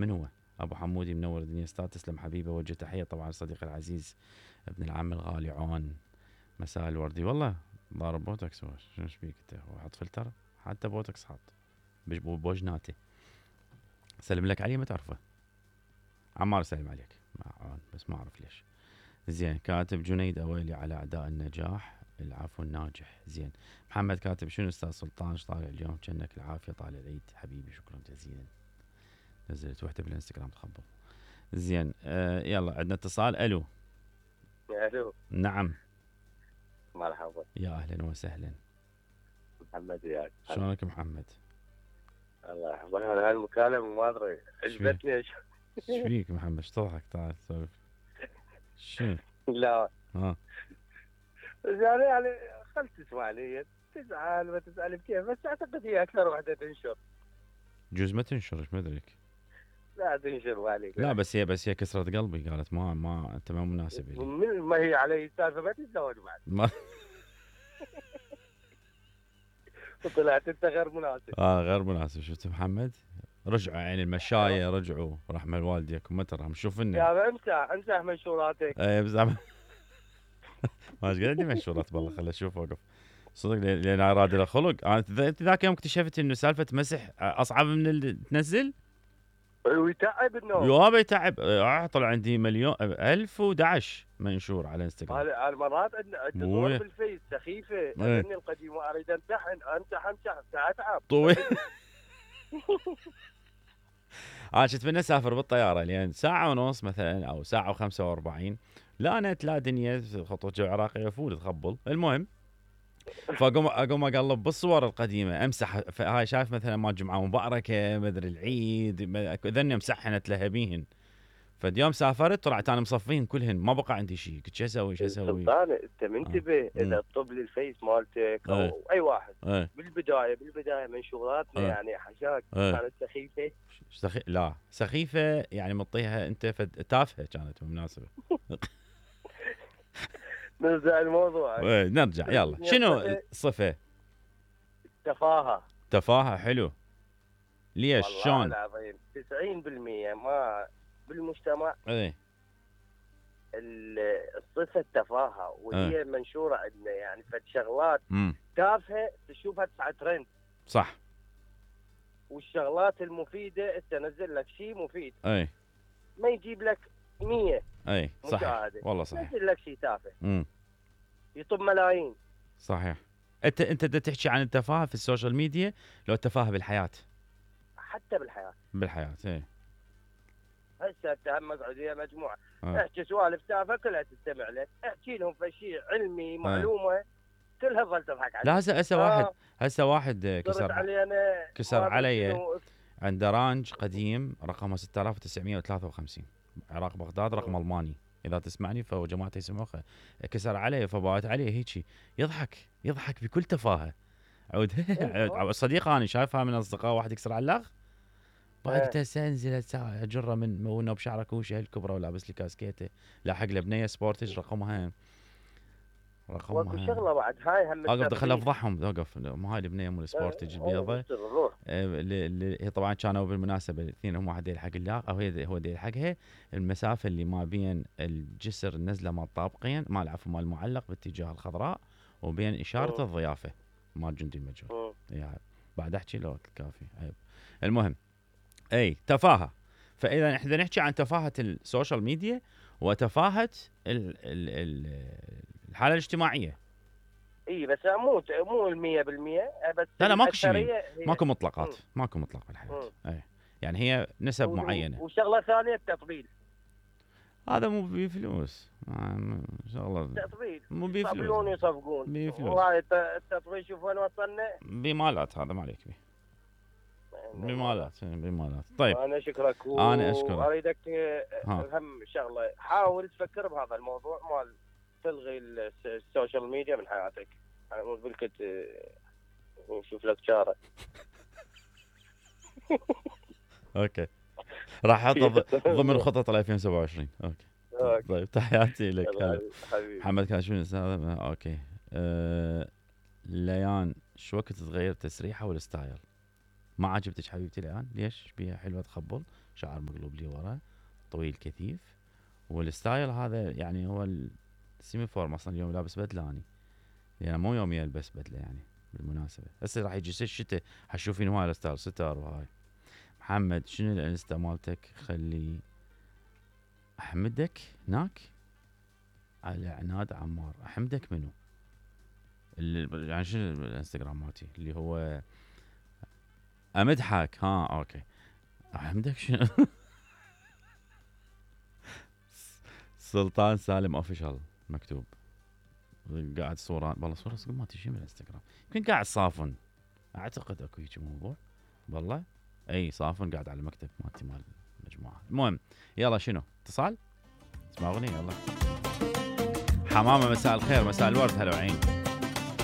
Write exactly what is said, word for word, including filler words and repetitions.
من هو؟ ابو حمودي منور الدنيا استاذ. تسلم حبيبه. وجه تحيه طبعا لصديقي العزيز ابن العم الغالي عون. مساء الوردي. والله ضارب بوتوكس هو. شنو ايش بيك انت؟ هو حط فلتر حتى بوتوكس حاط بوجناته. سلم لك عليه ما تعرفه. عمار سلم عليك مع عون بس ما اعرف ليش. زين. كاتب جنيد اويلي على اعداء النجاح العفو الناجح. زين. محمد كاتب شنو استاذ سلطان ايش طالع اليوم؟ كأنك العافيه طالع العيد حبيبي. شكرا جزيلا. نزلت وحده بالانستغرام تخبط. زين. آه يلا عندنا اتصال. الو. الو. نعم. مرحبا. يا اهلا وسهلا. محمد وياك. شلونك محمد؟ الله يحفظك. انا هالمكالمه ما ادري عجبتني. ايش ايش فيك محمد؟ ايش تضحك؟ تعال سولف. شنو؟ لا ها. يعني يعني خل تسمعني تزعل ما تزعل بكيف، بس اعتقد هي اكثر وحده تنشر. جوز ما تنشر ايش ما ادريك. لا تنشر وعليك. لا بس هي بس هي كسرت قلبي. قالت ما ما انت ما مناسب لي. من ما هي علي السالفه ما تتزوج بعد. ما وطلعت انت غير مناسب. اه غير مناسب. شفت محمد؟ رجعوا يعني المشاية رجعوا رحمة والديكم ما ترى شوفنا. يا امسح امسح منشوراتك. اي بس عم- ما ايش قاعد عندي منشورات بالله. خل اشوف اوقف. صدق لان لأن اراد له خلق. انا انت ذاك يوم اكتشفت انه سالفه مسح اصعب من اللي تنزل. ويتعب النوم. يابا يتعب. آه طلع عندي مليون ألف وأحد منشور على انستغرام. هذه المرات تدور بالفيس سخيفه. اذني القديمه اريد امسح امسح امسح اتعب طويل. انا كنت من اسافر بالطياره لان ساعه ونص مثلا او ساعه وخمسة وأربعين. لا نت لا دنيا. خطوط جو عراقيه فول تخبل. المهم فاقوم اقوم اقلب بالصور القديمه امسح. هاي شايف مثلا ما جمعه مباركه مدري العيد ذني مسحن اتلهبيهن. فاليوم سافرت طلعت انا مصفيهن كلهن ما بقى عندي شيء. قلت شو اسوي شو اسوي؟ سلطان انت منتبه آه. اذا طب لي الفيس مالتك او ايه. اي واحد ايه. بالبدايه بالبدايه منشوراتنا ايه. يعني حشاك ايه. كانت سخيفه. سخي... لا سخيفه يعني مطيها انت فد... تافهه كانت بالمناسبه. نرجع الموضوع. ايه نرجع يلا. شنو الصفه؟ تفاهه. تفاهه. حلو. ليش شلون؟ والله العظيم تسعين بالمئة ما بالمجتمع ايه الصفه التفاهه وهي ايه. منشوره عندنا يعني فد شغلات مم. تافهه تشوفها تسعة ترند. صح. والشغلات المفيده تنزل لك شيء مفيد. اي ما يجيب لك مية. اي صحيح والله صحيح. ينزل لك شيء تافه. امم يطب ملايين. صحيح. انت انت بدك تحكي عن التفاهه في السوشيال ميديا لو التفاهه بالحياه؟ حتى بالحياه. بالحياه اي. هسه اتهم مقعديه مجموعه آه. احكي سوالف تافهه كلها تستمع لك. احكي لهم في شيء علمي معلومه آه. كلها ظل تضحك عليك. لا هسه هسه آه. واحد هسه واحد كسر علي أنا كسر علي عند رانج قديم رقمه ستة آلاف وتسعمئة وثلاثة وخمسين عراق بغداد رقم الماني اذا تسمعني فهو جماعه يسمعوه. كسر علي فبات عليه هيك يضحك يضحك بكل تفاهه. عود صديق انا شايفها من اصدقاء واحد يكسر على اللغ بعد هسه انزل اجره من مونه بشعره كوشه الكبرى ولابس لي كاسكيته لاحق له بنيه سبورتج رقمها رقمها وكل شغله بعد هاي هم اقف دخل افضحهم اوقف مو هاي البنيه مو السبورتج البيضه اللي هي طبعا كانوا بالمناسبه الاثنين هم واحد يلحق اللاغ او هي هو يلحقها. المسافه اللي ما بين الجسر النزله مال طابقين مال عفوا مال المعلق باتجاه الخضراء وبين اشاره أوه. الضيافه مال جندي المجهول. يعني بعد احكي لو كافي عيب. المهم اي تفاهه. فاذا احنا نحكي عن تفاهه السوشيال ميديا وتفاهه ال ال ال الحاله الاجتماعيه. اي بس مو مو المية بالمية بس لا لا ماكو شيء ماكو مطلقات. ماكو مطلق بالحياه. اي يعني هي نسب و... معينه. وشغله ثانيه التطبيل. هذا مو بفلوس شغله تطبيل مو بفلوس. يصفقون يصفقون بفلوس. وهاي التطبيل شوف وين وصلنا. بمالات هذا ما عليك به. بمالات بمالات. طيب انا اشكرك و... انا اشكرك. اريدك اهم شغله حاول تفكر بهذا الموضوع مال تلغي السوشيال ميديا من حياتك. انا مو بالكت نشوف لك شارع. اوكي راح احطه ضمن خطط ألفين وسبعة وعشرين. اوكي, أوكي. طيب تحياتي لك حبيبي محمد. كان شنو استاذ؟ اوكي أه... ليان شو وقت تغير تسريحه والستايل؟ ما عجبتك حبيبتي الان؟ ليش بيها حلوه تخبل؟ شعر مقلوب لي ورا، طويل كثيف، والستايل هذا يعني هو السيمي فورم. اصلا اليوم لابس بدله اني، يعني مو يومي البس بدله يعني بالمناسبه. هسه راح يجي الشتاء حتشوفين هواي ستايل ستار وهاي. محمد شنو الانستا مالتك؟ خلي احمدك هناك على عناد عمار. احمدك منو؟ اللي يعني شنو الانستغرام مالتي اللي هو امدحك؟ ها اوكي. احمدك شنو؟ سلطان سالم اوفيشال مكتوب. قاعد صورة، والله صورة صدق ما تجي من الانستغرام، يمكن قاعد صافن، اعتقد اكو هيك موضوع. والله اي صافن قاعد على المكتب مالتي مال المجموعة. المهم يلا شنو اتصال؟ اسمع اغنية يلا. حمامة مساء الخير، مساء الورد، هلا وعين.